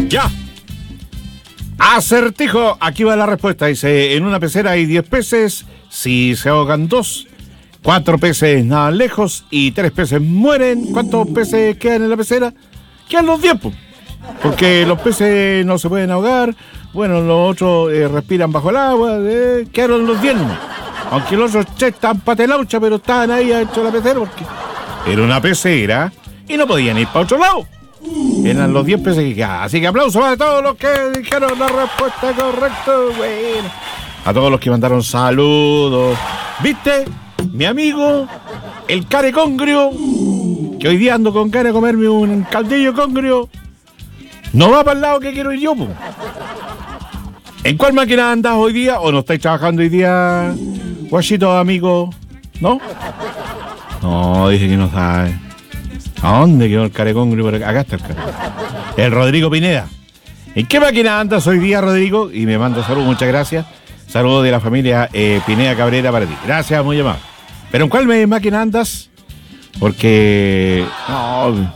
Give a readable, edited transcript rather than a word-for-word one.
Ya. Acertijo, aquí va la respuesta. Dice, en una pecera hay 10 peces, si se ahogan 2, 4 peces nadan lejos y 3 peces mueren. ¿Cuántos peces quedan en la pecera? Quedan los 10, porque los peces no se pueden ahogar. Bueno, los otros respiran bajo el agua. Quedaron los 10 nomás. Aunque los otros están patelaucha, pero estaban ahí adentro de la pecera porque era una pecera y no podían ir para otro lado. Eran los 10 peces que quedaban. Así que aplausos para todos los que dijeron la respuesta correcta. Bueno, a todos los que mandaron saludos. ¿Viste? Mi amigo, el care congrio, que hoy día ando con cara a comerme un caldillo congrio, no va para el lado que quiero ir yo, po. ¿En cuál máquina andás hoy día? ¿O no estáis trabajando hoy día, guachito amigo? ¿No? No, dije que no sabe. ¿A dónde quedó el carecongrio? Acá está el care. El Rodrigo Pineda. ¿En qué máquina andas hoy día, Rodrigo? Y me manda saludos, muchas gracias. Saludos de la familia Pineda Cabrera para ti. Gracias, muy amable. ¿Pero en cuál máquina andas? Porque... No,